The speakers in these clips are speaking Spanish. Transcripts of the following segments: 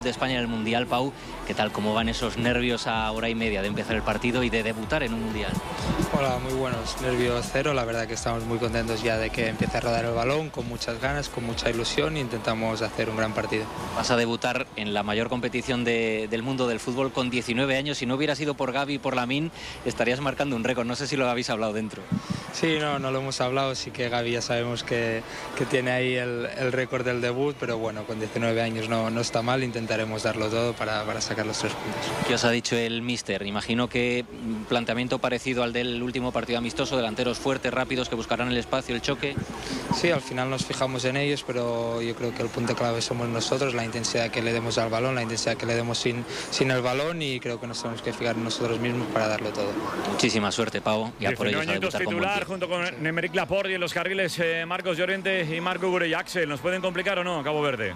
de España en el Mundial. Pau, ¿qué tal? ¿Cómo van esos nervios a hora y media de empezar el partido y de debutar en un Mundial? Hola, muy buenos, nervios cero, la verdad que estamos muy contentos ya de que empiece a rodar el balón, con muchas ganas, con mucha ilusión, e intentamos hacer un gran partido. Vas a debutar en la mayor competición del mundo del fútbol con 19 años. Si no hubiera sido por Gavi y por Lamine, estarías marcando un récord. No sé si lo habéis hablado dentro. Sí, no lo hemos hablado, sí que Gavi ya sabemos que tiene ahí el récord del debut, pero bueno, con 19 años no está mal, intentaremos darlo todo para sacar los 3 puntos. ¿Qué os ha dicho el míster? Imagino que planteamiento parecido al del último partido amistoso, delanteros fuertes, rápidos, que buscarán el espacio, el choque. Sí, al final nos fijamos en ellos, pero yo creo que el punto clave somos nosotros, la intensidad que le demos al balón, la intensidad que le demos sin el balón, y creo que nos tenemos que fijar en nosotros mismos para darlo todo. Muchísima suerte, Pau, y a por ellos a debutar con titular junto con Aymeric Laporte, y en los carriles Marcos Llorente y Marco Gurey. Axel, ¿nos pueden complicar o no Cabo Verde?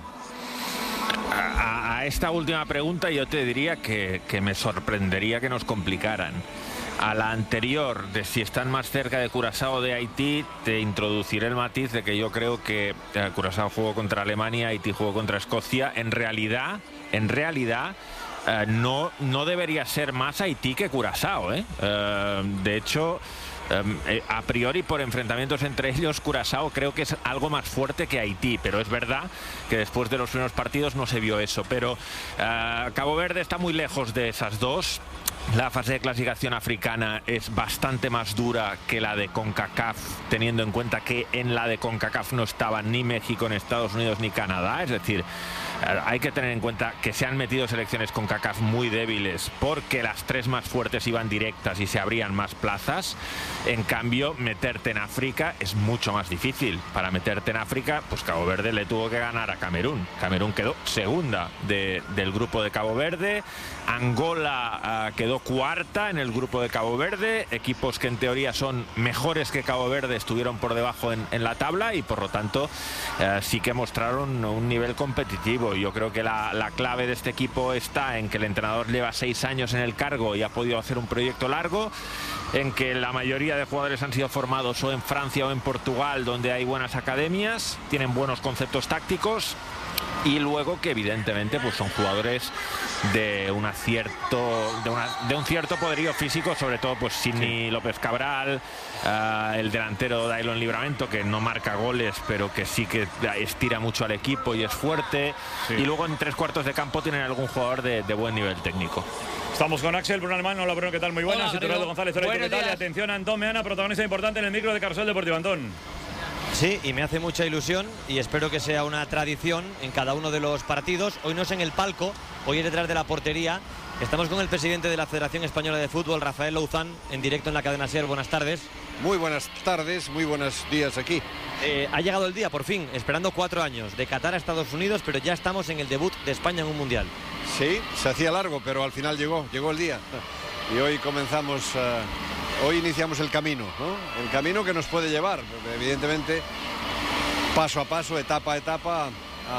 A esta última pregunta yo te diría que me sorprendería que nos complicaran. A la anterior, de si están más cerca de Curazao o de Haití, te introduciré el matiz de que yo creo que Curazao jugó contra Alemania, Haití jugó contra Escocia. En realidad, no debería ser más Haití que Curazao, ¿eh? De hecho, a priori, por enfrentamientos entre ellos, Curazao creo que es algo más fuerte que Haití, pero es verdad que después de los primeros partidos no se vio eso. Pero Cabo Verde está muy lejos de esas dos. La fase de clasificación africana es bastante más dura que la de CONCACAF, teniendo en cuenta que en la de CONCACAF no estaban ni México, ni Estados Unidos, ni Canadá. Es decir, hay que tener en cuenta que se han metido selecciones CONCACAF muy débiles porque las 3 más fuertes iban directas y se abrían más plazas. En cambio, meterte en África es mucho más difícil. Para meterte en África, pues Cabo Verde le tuvo que ganar a Camerún. Camerún quedó segunda del grupo de Cabo Verde. Angola quedó cuarta en el grupo de Cabo Verde. Equipos que en teoría son mejores que Cabo Verde estuvieron por debajo en la tabla, y por lo tanto sí que mostraron un nivel competitivo. Yo creo que la clave de este equipo está en que el entrenador lleva 6 años en el cargo y ha podido hacer un proyecto largo, en que la mayoría de jugadores han sido formados o en Francia o en Portugal, donde hay buenas academias, tienen buenos conceptos tácticos, y luego que evidentemente pues son jugadores de un cierto poderío físico, sobre todo pues Sidney López Cabral, el delantero Daylon Livramento, que no marca goles pero que sí que estira mucho al equipo y es fuerte, y luego en 3 cuartos de campo tienen algún jugador de buen nivel técnico. Estamos con Axel, Bruno Alemán. Hola, Bruno, ¿qué tal? Muy buenas. Hola, y Torrado González, ¿qué tal? Y atención a Antón Meana, protagonista importante en el micro de Carrusel Deportivo. Antón. Sí, y me hace mucha ilusión y espero que sea una tradición en cada uno de los partidos. Hoy no es en el palco, hoy es detrás de la portería. Estamos con el presidente de la Federación Española de Fútbol, Rafael Louzán, en directo en la cadena SER. Buenas tardes. Muy buenas tardes, muy buenos días aquí. Ha llegado el día, por fin, esperando 4 años, de Qatar a Estados Unidos, pero ya estamos en el debut de España en un Mundial. Sí, se hacía largo, pero al final llegó el día. Y hoy comenzamos, hoy iniciamos el camino, ¿no? El camino que nos puede llevar, evidentemente, paso a paso, etapa a etapa,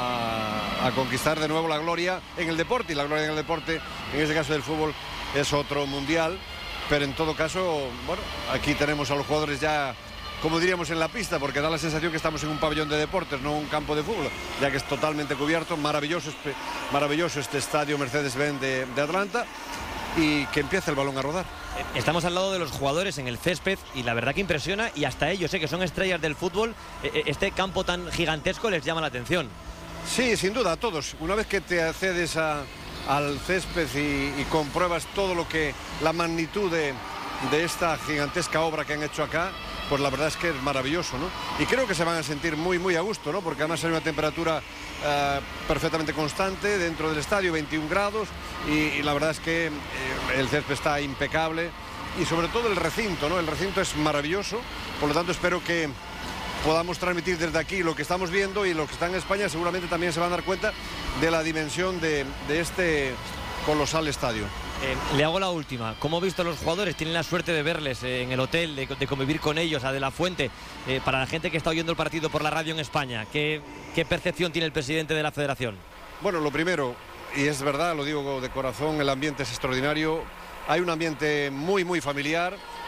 a conquistar de nuevo la gloria en el deporte. Y la gloria en el deporte, en este caso del fútbol, es otro mundial. Pero en todo caso, bueno, aquí tenemos a los jugadores ya, como diríamos, en la pista, porque da la sensación que estamos en un pabellón de deportes, no un campo de fútbol, ya que es totalmente cubierto. Maravilloso este estadio Mercedes-Benz de Atlanta, y que empiece el balón a rodar. Estamos al lado de los jugadores en el césped y la verdad que impresiona, y hasta ellos, que son estrellas del fútbol, este campo tan gigantesco les llama la atención. Sí, sin duda, a todos. Una vez que te accedes al césped y compruebas todo lo que, la magnitud de esta gigantesca obra que han hecho acá, pues la verdad es que es maravilloso, ¿no? Y creo que se van a sentir muy, muy a gusto, ¿no? Porque además hay una temperatura perfectamente constante dentro del estadio, 21 grados, y la verdad es que el césped está impecable, y sobre todo el recinto, ¿no? El recinto es maravilloso, por lo tanto espero que podamos transmitir desde aquí lo que estamos viendo, y los que están en España seguramente también se van a dar cuenta de la dimensión de este colosal estadio. Le hago la última. ¿Cómo ha visto a los jugadores? Tienen la suerte de verles en el hotel, de convivir con ellos, a De La Fuente. Para la gente que está oyendo el partido por la radio en España, ¿qué percepción tiene el presidente de la Federación? Bueno, lo primero, y es verdad, lo digo de corazón, el ambiente es extraordinario. Hay un ambiente muy, muy familiar.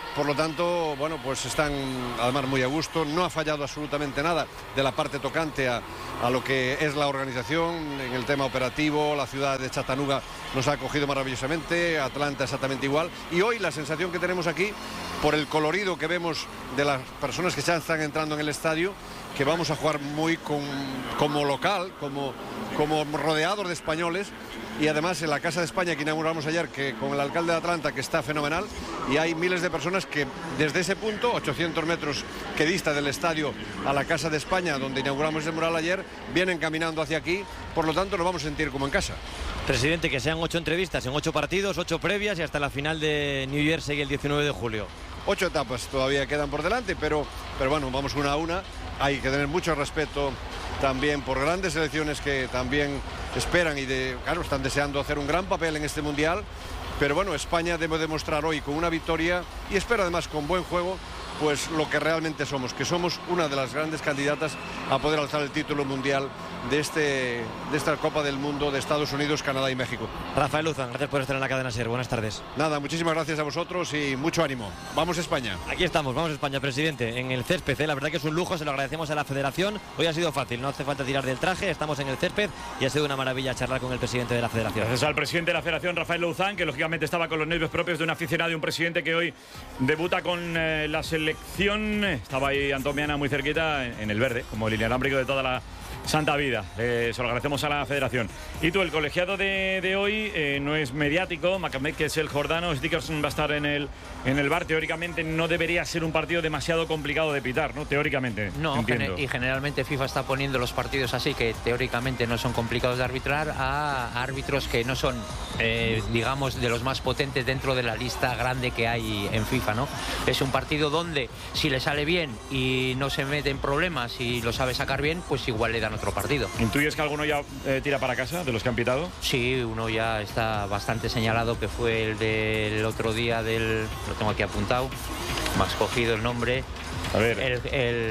Por lo tanto, bueno, pues están además muy a gusto. No ha fallado absolutamente nada de la parte tocante a lo que es la organización en el tema operativo. La ciudad de Chattanooga nos ha acogido maravillosamente, Atlanta exactamente igual. Y hoy la sensación que tenemos aquí, por el colorido que vemos de las personas que ya están entrando en el estadio, que vamos a jugar muy como local, como rodeados de españoles. Y además en la Casa de España que inauguramos ayer, que con el alcalde de Atlanta, que está fenomenal, y hay miles de personas que desde ese punto, 800 metros que dista del estadio a la Casa de España, donde inauguramos el mural ayer, vienen caminando hacia aquí. Por lo tanto nos vamos a sentir como en casa. Presidente, que sean 8 entrevistas en 8 partidos, 8 previas y hasta la final de New Jersey el 19 de julio. 8 etapas todavía quedan por delante, pero bueno, vamos una a una. Hay que tener mucho respeto también por grandes selecciones que también esperan y claro, están deseando hacer un gran papel en este Mundial. Pero bueno, España debe demostrar hoy con una victoria y espera además con buen juego, pues lo que realmente somos, que somos una de las grandes candidatas a poder alzar el título mundial de esta Copa del Mundo de Estados Unidos, Canadá y México. Rafael Luzán, gracias por estar en la cadena SER. Buenas tardes. Nada, muchísimas gracias a vosotros y mucho ánimo. Vamos a España. Aquí estamos, vamos a España, presidente, en el césped. La verdad que es un lujo, se lo agradecemos a la Federación. Hoy ha sido fácil, no hace falta tirar del traje, estamos en el césped y ha sido una maravilla charlar con el presidente de la Federación. Gracias al presidente de la Federación, Rafael Luzán, que lógicamente estaba con los nervios propios de un aficionado y un presidente que hoy debuta con la selección. Estaba ahí Antomiana muy cerquita, en el verde, como el inalámbrico de toda la santa vida. Se lo agradecemos a la Federación. Y tú, el colegiado de hoy no es mediático. Macamed, que es el jordano, Dickerson va a estar en el bar. Teóricamente no debería ser un partido demasiado complicado de pitar, ¿no? Teóricamente. No, y generalmente FIFA está poniendo los partidos así, que teóricamente no son complicados de arbitrar, a árbitros que no son, digamos, de los más potentes dentro de la lista grande que hay en FIFA, ¿no? Es un partido donde, si le sale bien y no se mete en problemas y lo sabe sacar bien, pues igual le dan otro partido. ¿Intuyes que alguno ya tira para casa de los que han pitado? Sí, uno ya está bastante señalado, que fue el del otro día lo tengo aquí apuntado, me has cogido el nombre. A ver.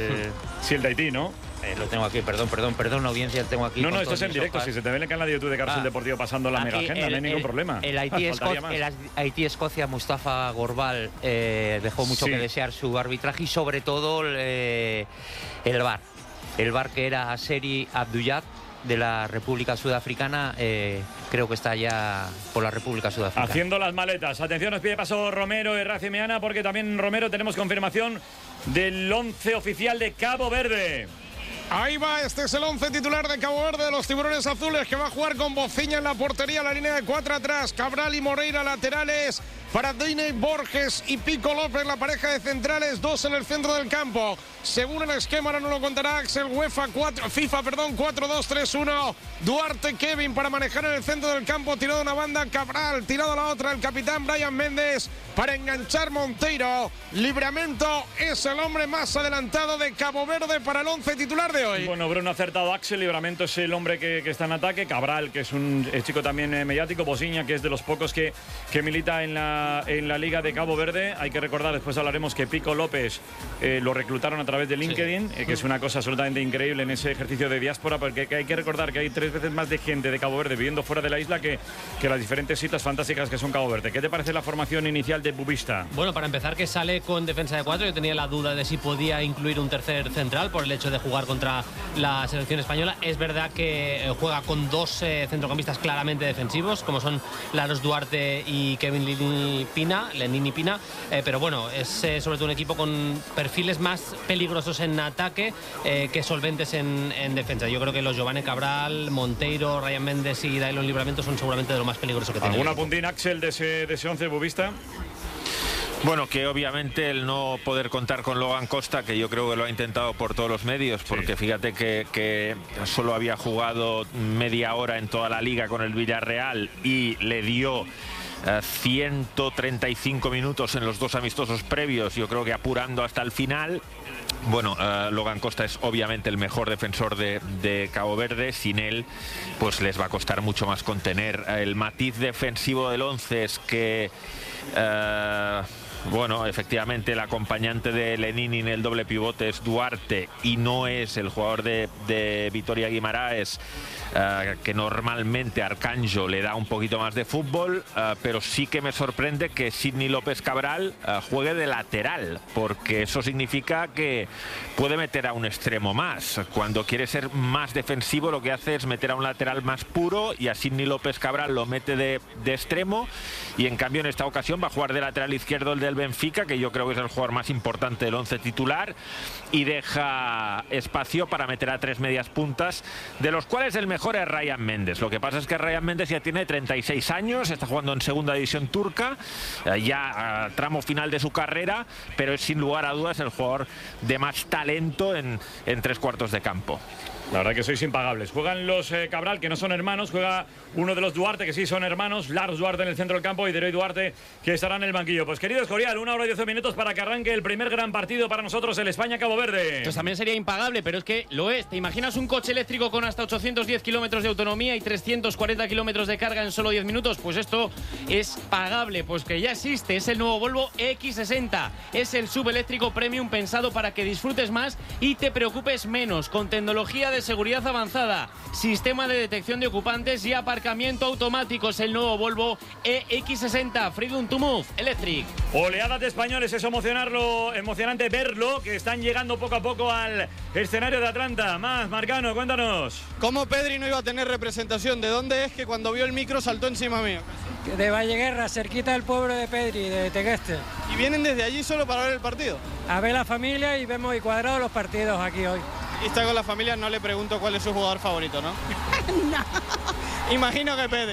Sí, el de Haití, ¿no? Lo tengo aquí, perdón, audiencia, tengo aquí. No, esto es en directo. Si se te ve en el canal de YouTube de Carrusel Deportivo pasando la mega agenda, no hay ningún problema. El Haití-Escocia, Mustafa Gorbal dejó mucho que desear su arbitraje y sobre todo el VAR. El VAR, que era Seri Abdullah, de la República Sudafricana, creo que está ya por la República Sudafricana. Haciendo las maletas. Atención, nos pide paso Romero y Rafi Meana, porque también Romero tenemos confirmación del 11 oficial de Cabo Verde. Ahí va, este es el 11 titular de Cabo Verde de los Tiburones Azules, que va a jugar con Bociña en la portería, la línea de 4 atrás, Cabral y Moreira laterales, para Deine Borges y Pico López, la pareja de centrales, 2 en el centro del campo. Según el esquema, ahora no lo contará Axel, FIFA 4-2-3-1. Duarte Kevin para manejar en el centro del campo, tirado a una banda Cabral, tirado a la otra el capitán Brian Méndez para enganchar Monteiro. Livramento es el hombre más adelantado de Cabo Verde para el 11 titular de hoy. Bueno, Bruno ha acertado. Axel, Livramento es el hombre que está en ataque. Cabral, que es un chico también mediático. Bociña, que es de los pocos que milita en la Liga de Cabo Verde. Hay que recordar, después hablaremos, que Pico López lo reclutaron a través de LinkedIn, que es una cosa absolutamente increíble en ese ejercicio de diáspora, porque hay que recordar que hay 3 veces más de gente de Cabo Verde viviendo fuera de la isla que las diferentes citas fantásticas que son Cabo Verde. ¿Qué te parece la formación inicial de Bubista? Bueno, para empezar, que sale con defensa de 4. Yo tenía la duda de si podía incluir un tercer central por el hecho de jugar contra la selección española. Es verdad que juega con 2 centrocampistas claramente defensivos, como son Laros Duarte y Kevin Lenini Pina, pero bueno, es sobre todo un equipo con perfiles más peligrosos en ataque que solventes en defensa. Yo creo que los Giovanni Cabral, Monteiro, Ryan Méndez y Dailon Livramento son seguramente de lo más peligroso que tiene. ¿Alguna puntina, Axel, de ese 11 Bubista? Bueno, que obviamente el no poder contar con Logan Costa, que yo creo que lo ha intentado por todos los medios, porque fíjate que solo había jugado media hora en toda la liga con el Villarreal y le dio 135 minutos en los 2 amistosos previos, yo creo que apurando hasta el final. Bueno, Logan Costa es obviamente el mejor defensor de Cabo Verde. Sin él, pues les va a costar mucho más contener. El matiz defensivo del 11 es que Bueno, efectivamente el acompañante de Lenini en el doble pivote es Duarte y no es el jugador de Vitoria Guimaraes, que normalmente Arcanjo le da un poquito más de fútbol, pero sí que me sorprende que Sidney López Cabral juegue de lateral, porque eso significa que puede meter a un extremo más. Cuando quiere ser más defensivo, lo que hace es meter a un lateral más puro, y a Sidney López Cabral lo mete de extremo, y en cambio en esta ocasión va a jugar de lateral izquierdo el del Benfica, que yo creo que es el jugador más importante del 11 titular, y deja espacio para meter a 3 medias puntas, de los cuales el mejor es Ryan Méndez. Lo que pasa es que Ryan Méndez ya tiene 36 años, está jugando en segunda división turca, ya a tramo final de su carrera, pero es sin lugar a dudas el jugador de más talento en 3/4 de campo. La verdad que sois impagables. Juegan los Cabral, que no son hermanos. Juega uno de los Duarte, que sí son hermanos. Lars Duarte en el centro del campo y Derey Duarte, que estará en el banquillo. Pues querido Escorial, 1 hora y 10 minutos para que arranque el primer gran partido para nosotros, el España-Cabo Verde. Pues también sería impagable, pero es que lo es. ¿Te imaginas un coche eléctrico con hasta 810 kilómetros de autonomía y 340 kilómetros de carga en solo 10 minutos? Pues esto es pagable, pues que ya existe. Es el nuevo Volvo X60. Es el subeléctrico premium pensado para que disfrutes más y te preocupes menos, con tecnología de seguridad avanzada, sistema de detección de ocupantes y aparcamiento automático. Es el nuevo Volvo EX60 Freedom to Move Electric. Oleadas de españoles, es emocionante verlo, que están llegando poco a poco al escenario de Atlanta. Más, Marcano, cuéntanos. ¿Cómo Pedri no iba a tener representación? ¿De dónde es que cuando vio el micro saltó encima mío? De Valleguerra, cerquita del pueblo de Pedri, de Tegueste. ¿Y vienen desde allí solo para ver el partido? A ver la familia y vemos y cuadrados los partidos aquí hoy. Y está con la familia, no le pregunto cuál es su jugador favorito, ¿no? No. Imagino que Pedri.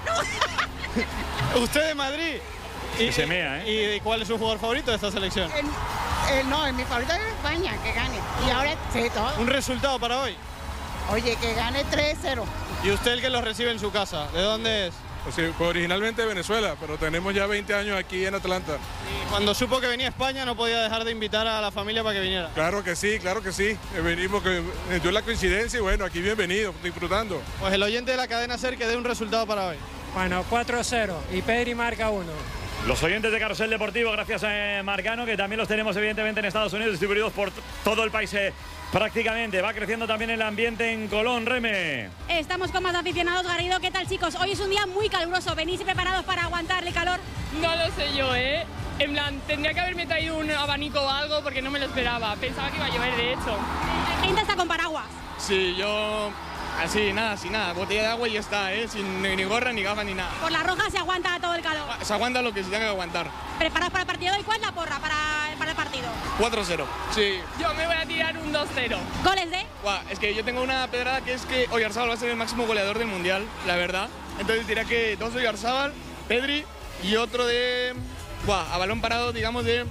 No. ¿Usted de Madrid? Y se mea, ¿Y cuál es su jugador favorito de esta selección? No, mi favorito es España, que gane. Y ahora sí, todo. ¿Un resultado para hoy? Oye, que gane 3-0. ¿Y usted el que los recibe en su casa? ¿De dónde es? Pues sí, originalmente de Venezuela, pero tenemos ya 20 años aquí en Atlanta. Y cuando supo que venía a España no podía dejar de invitar a la familia para que viniera. Claro que sí, claro que sí. Venimos, que dio la coincidencia y bueno, aquí bienvenido, disfrutando. Pues el oyente de la cadena SER que dé un resultado para hoy. Bueno, 4-0 y Pedri marca 1. Los oyentes de Carrusel Deportivo, gracias a Marcano, que también los tenemos evidentemente en Estados Unidos, distribuidos por todo el país prácticamente. Va creciendo también el ambiente en Colón, Reme. Estamos con más aficionados. Garrido, ¿qué tal, chicos? Hoy es un día muy caluroso. ¿Venís preparados para aguantar el calor? No lo sé yo, ¿eh? En plan, tendría que haberme traído un abanico o algo porque no me lo esperaba. Pensaba que iba a llover, de hecho. La gente está con paraguas. Sí, yo... Así, nada, sin nada. Botella de agua y ya está, ¿eh? Sin ni gorra, ni gafas, ni nada. Por la roja se aguanta todo el calor. Se aguanta lo que se tenga que aguantar. ¿Preparados para el partido de hoy? ¿Cuál es la porra para el partido? 4-0, sí. Yo me voy a tirar un 2-0. ¿Goles de? Es que yo tengo una pedrada que es que Oyarzábal va a ser el máximo goleador del Mundial, la verdad. Entonces diría que 2 de Oyarzábal, Pedri y otro de... a balón parado, digamos, de...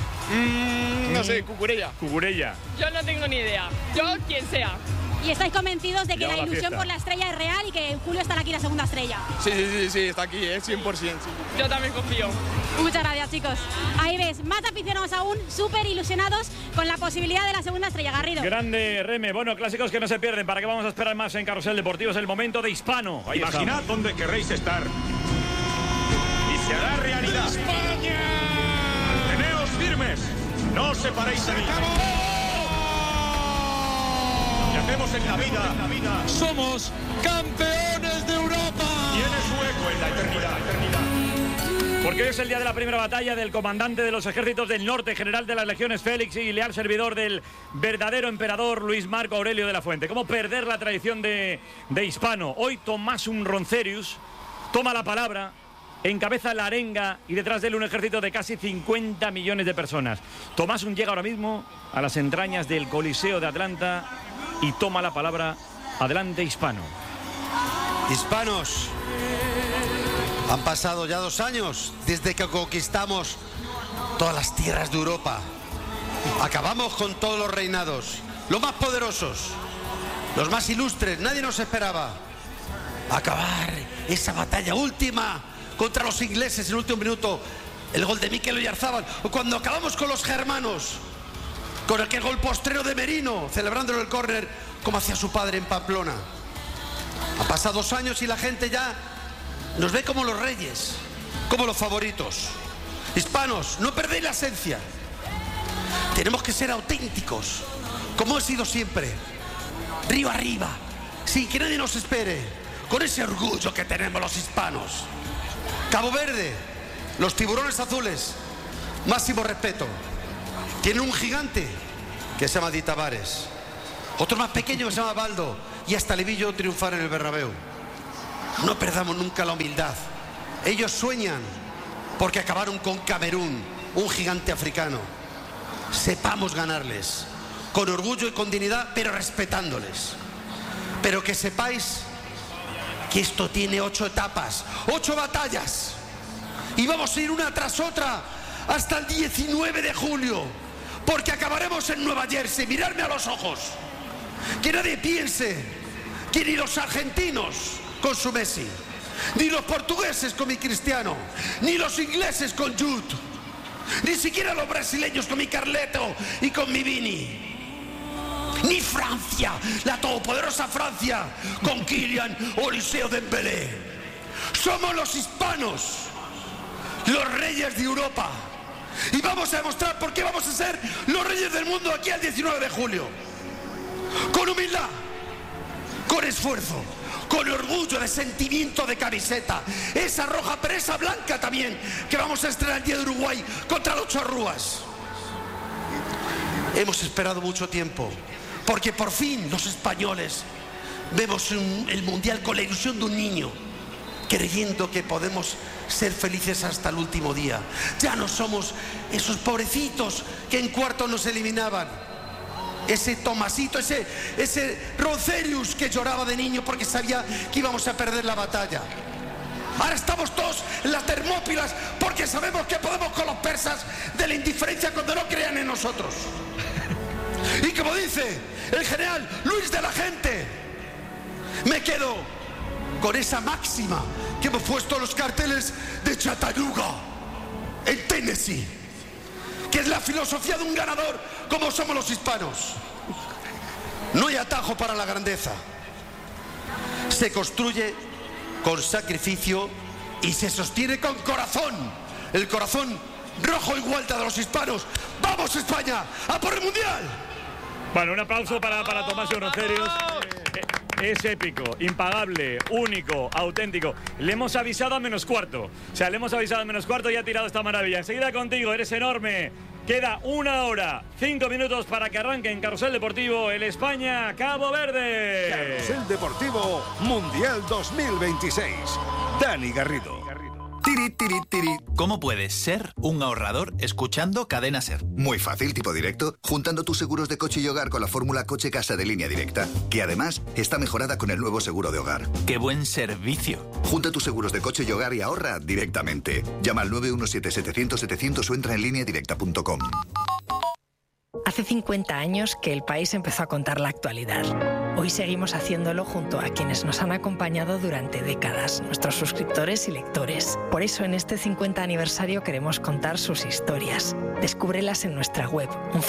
no sé, Cucurella. Cucurella. Yo no tengo ni idea. Yo, quien sea. ¿Y estáis convencidos de que Lleva la la ilusión fiesta. por la estrella es real y que en julio estará aquí la segunda estrella? Sí, está aquí, 100%. Sí. Yo también confío. Muchas gracias, chicos. Ahí ves, más aficionados aún, súper ilusionados con la posibilidad de la segunda estrella. Garrido. Grande, Reme. Bueno, clásicos que no se pierden. ¿Para qué vamos a esperar más en Carrusel Deportivo? Es el momento de Hispano. Ahí Imaginad estamos. dónde querréis estar. Y se hará realidad. ¡España! Manteneos firmes. No os separéis de mí. Lo que hacemos en la vida. Somos campeones de Europa. Tiene su eco en la eternidad. Porque hoy es el día de la primera batalla del comandante de los ejércitos del norte, general de las legiones Félix y leal servidor del verdadero emperador Luis Marco Aurelio de la Fuente. ¿Cómo perder la tradición de Hispano? Hoy Tomás Roncerius toma la palabra, encabeza la arenga y detrás de él un ejército de casi 50 millones de personas. Tomás llega ahora mismo a las entrañas del Coliseo de Atlanta y toma la palabra. Adelante, Hispano. Hispanos, han pasado ya 2 años desde que conquistamos todas las tierras de Europa. Acabamos con todos los reinados, los más poderosos, los más ilustres. Nadie nos esperaba acabar esa batalla última contra los ingleses en el último minuto, el gol de Mikel Oyarzábal, o cuando acabamos con los germanos, con aquel gol postrero de Merino, celebrándolo el córner como hacía su padre en Pamplona. Han pasado 2 años y la gente ya nos ve como los reyes, como los favoritos. Hispanos, no perdéis la esencia. Tenemos que ser auténticos, como he sido siempre. Río arriba, sin que nadie nos espere, con ese orgullo que tenemos los hispanos. Cabo Verde, los tiburones azules, máximo respeto. Tienen un gigante que se llama Di Tavares, otro más pequeño que se llama Baldo, y hasta le vi yo triunfar en el Bernabéu. No perdamos nunca la humildad. Ellos sueñan porque acabaron con Camerún, un gigante africano. Sepamos ganarles, con orgullo y con dignidad, pero respetándoles. Pero que sepáis que esto tiene 8 etapas, 8 batallas. Y vamos a ir una tras otra hasta el 19 de julio, porque acabaremos en Nueva Jersey. Miradme a los ojos. Que nadie piense que ni los argentinos con su Messi, ni los portugueses con mi Cristiano, ni los ingleses con Jude, ni siquiera los brasileños con mi Carleto y con mi Vini, ni Francia, la todopoderosa Francia con Kylian o Eliseo Dembélé. Somos los hispanos, los reyes de Europa, y vamos a demostrar por qué vamos a ser los reyes del mundo aquí al 19 de julio. Con humildad, con esfuerzo, con orgullo, de sentimiento de camiseta, esa roja pero esa blanca también, que vamos a estrenar el día de Uruguay contra los charrúas. Hemos esperado mucho tiempo, porque por fin los españoles vemos el Mundial con la ilusión de un niño, creyendo que podemos ser felices hasta el último día. Ya no somos esos pobrecitos que en cuartos nos eliminaban. Ese Tomasito, ese Rocerius que lloraba de niño porque sabía que íbamos a perder la batalla. Ahora estamos todos en las Termópilas porque sabemos que podemos con los persas de la indiferencia cuando no crean en nosotros. Y como dice el general Luis de la Gente, me quedo con esa máxima que hemos puesto en los carteles de Chattanooga, en Tennessee, que es la filosofía de un ganador como somos los hispanos. No hay atajo para la grandeza. Se construye con sacrificio y se sostiene con corazón. El corazón rojo y vuelta de los hispanos. ¡Vamos, España! ¡A por el Mundial! Bueno, un aplauso para Tomasio Rocerius. Es épico, impagable, único, auténtico. Le hemos avisado a -4. O sea, le hemos avisado a -4 y ha tirado esta maravilla. Enseguida contigo, eres enorme. Queda 1 hora, 5 minutos para que arranque en Carrusel Deportivo el España-Cabo Verde. Carrusel Deportivo Mundial 2026. Dani Garrido. Tiri, tiri, tiri. ¿Cómo puedes ser un ahorrador escuchando Cadena Ser? Muy fácil, tipo directo, juntando tus seguros de coche y hogar con la fórmula Coche-Casa de Línea Directa, que además está mejorada con el nuevo seguro de hogar. ¡Qué buen servicio! Junta tus seguros de coche y hogar y ahorra directamente. Llama al 917-700-700 o entra en lineadirecta.com. Hace 50 años que el país empezó a contar la actualidad. Hoy seguimos haciéndolo junto a quienes nos han acompañado durante décadas, nuestros suscriptores y lectores. Por eso en este 50 aniversario queremos contar sus historias. Descúbrelas en nuestra web,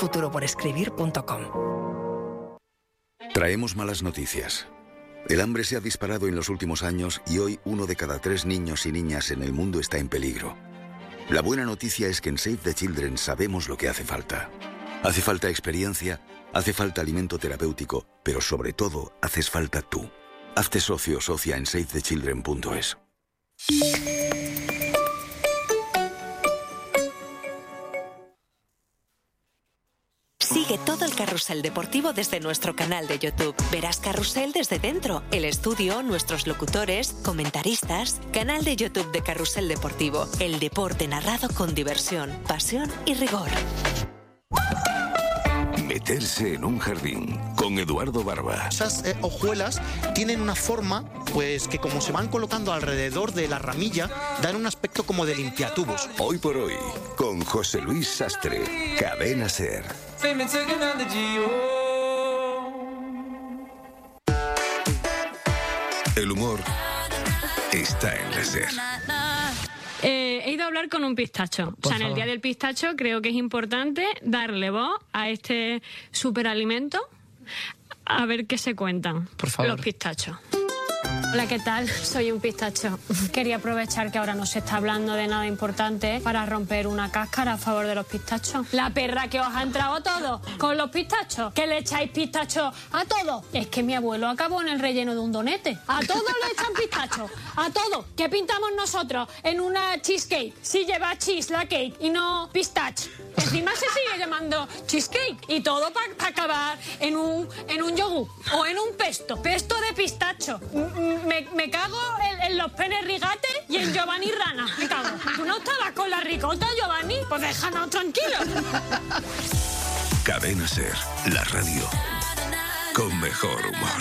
unfuturoporescribir.com. Traemos malas noticias. El hambre se ha disparado en los últimos años y hoy 1 de cada 3 niños y niñas en el mundo está en peligro. La buena noticia es que en Save the Children sabemos lo que hace falta. Hace falta experiencia, hace falta alimento terapéutico, pero sobre todo, haces falta tú. Hazte socio o socia en savethechildren.es. Sigue todo el Carrusel Deportivo desde nuestro canal de YouTube. Verás Carrusel desde dentro, el estudio, nuestros locutores, comentaristas. Canal de YouTube de Carrusel Deportivo. El deporte narrado con diversión, pasión y rigor. Meterse en un jardín con Eduardo Barba. Esas hojuelas tienen una forma, pues que como se van colocando alrededor de la ramilla, dan un aspecto como de limpiatubos. Hoy por hoy, con José Luis Sastre, Cadena Ser. El humor está en la Ser. He ido a hablar con un pistacho. En el Día del Pistacho creo que es importante darle voz a este superalimento. A ver qué se cuentan. Por favor. Los pistachos. Hola, ¿qué tal? Soy un pistacho. Quería aprovechar que ahora no se está hablando de nada importante para romper una cáscara a favor de los pistachos. La perra que os ha entrado todo con los pistachos. ¿Que le echáis pistacho a todo? Es que mi abuelo acabó en el relleno de un donete. A todo le echan pistacho. A todo. ¿Qué pintamos nosotros en una cheesecake? Si lleva cheese la cake y no pistache. Encima se sigue llamando cheesecake. Y todo para acabar en un yogur o en un pesto. Pesto de pistacho. Me cago en los Pene Rigate y en Giovanni Rana. Me cago. ¿Tú no estabas con la ricota, Giovanni? Pues déjanos tranquilos. Cadena Ser, la radio con mejor humor.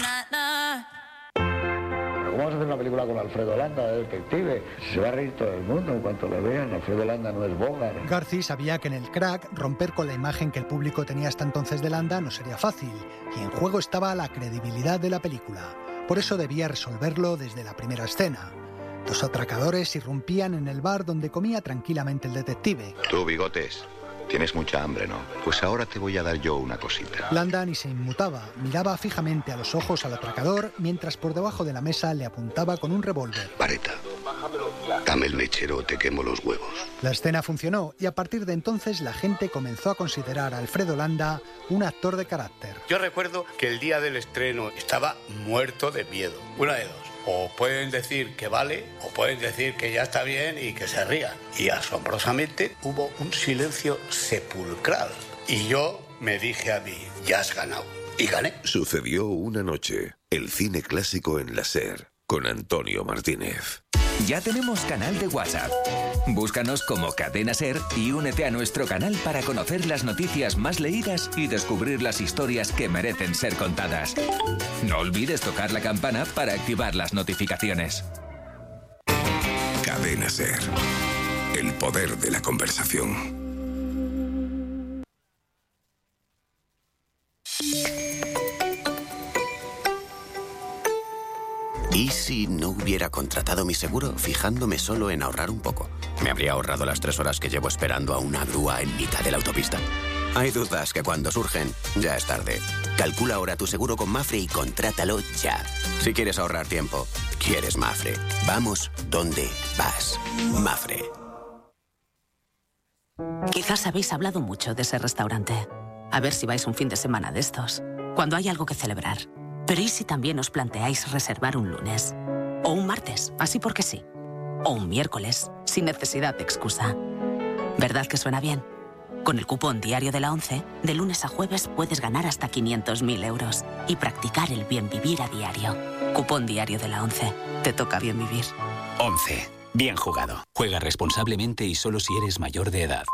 ¿Cómo vas a hacer una película con Alfredo Landa, de detective? Se va a reír todo el mundo en cuanto lo vean. Alfredo Landa no es Bogart. Garci sabía que en el Crack romper con la imagen que el público tenía hasta entonces de Landa no sería fácil, y en juego estaba la credibilidad de la película. Por eso debía resolverlo desde la primera escena. Dos atracadores irrumpían en el bar donde comía tranquilamente el detective. Tú, Bigotes, tienes mucha hambre, ¿no? Pues ahora te voy a dar yo una cosita. Landa ni se inmutaba, miraba fijamente a los ojos al atracador, mientras por debajo de la mesa le apuntaba con un revólver. Vareta, dame el mechero o te quemo los huevos. La escena funcionó y a partir de entonces la gente comenzó a considerar a Alfredo Landa un actor de carácter. Yo recuerdo que el día del estreno estaba muerto de miedo. Una de dos. O pueden decir que vale, o pueden decir que ya está bien y que se rían. Y asombrosamente hubo un silencio sepulcral. Y yo me dije a mí, ya has ganado. Y gané. Sucedió una noche, el cine clásico en la Ser, con Antonio Martínez. Ya tenemos canal de WhatsApp. Búscanos como Cadena Ser y únete a nuestro canal para conocer las noticias más leídas y descubrir las historias que merecen ser contadas. No olvides tocar la campana para activar las notificaciones. Cadena Ser, el poder de la conversación. ¿Y si no hubiera contratado mi seguro fijándome solo en ahorrar un poco? ¿Me habría ahorrado las 3 horas que llevo esperando a una grúa en mitad de la autopista? Hay dudas que cuando surgen, ya es tarde. Calcula ahora tu seguro con Mafre y contrátalo ya. Si quieres ahorrar tiempo, quieres Mafre. Vamos donde vas. Mafre. Quizás habéis hablado mucho de ese restaurante. A ver si vais un fin de semana de estos, cuando hay algo que celebrar. Pero ¿y si también os planteáis reservar un lunes? O un martes, así porque sí. O un miércoles, sin necesidad de excusa. ¿Verdad que suena bien? Con el cupón diario de la ONCE, de lunes a jueves puedes ganar hasta 500.000 euros y practicar el bien vivir a diario. Cupón diario de la ONCE. Te toca bien vivir. 11. Bien jugado. Juega responsablemente y solo si eres mayor de edad.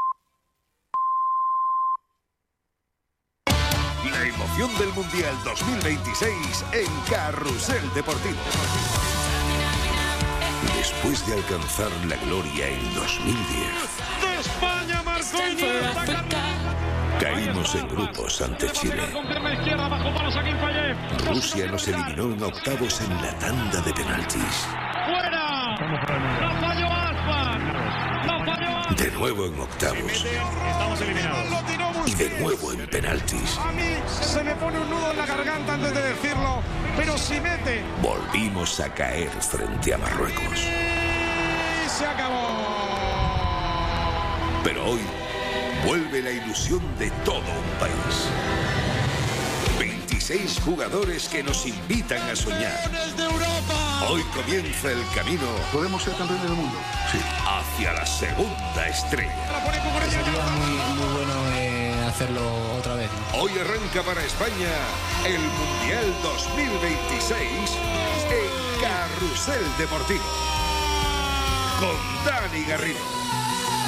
La emoción del Mundial 2026 en Carrusel Deportivo. Después de alcanzar la gloria en 2010, ¡De España marcó Iniesta! caímos en grupos ante Chile. Rusia nos eliminó en octavos en la tanda de penaltis. ¡Fuera! ¡La falló Aspas! ¡La falló Aspas! De nuevo en octavos. Estamos eliminados. Y de nuevo en penaltis. A mí se me pone un nudo en la garganta antes de decirlo, pero si mete. Volvimos a caer frente a Marruecos. Y se acabó. Pero hoy vuelve la ilusión de todo un país. 26 jugadores que nos invitan a soñar. ¡De Europa! Hoy comienza el camino. ¿Podemos ser campeones del mundo? Sí. Hacia la segunda estrella. Sería muy bueno hacerlo otra vez. Hoy arranca para España el Mundial 2026 en Carrusel Deportivo. Con Dani Garrido.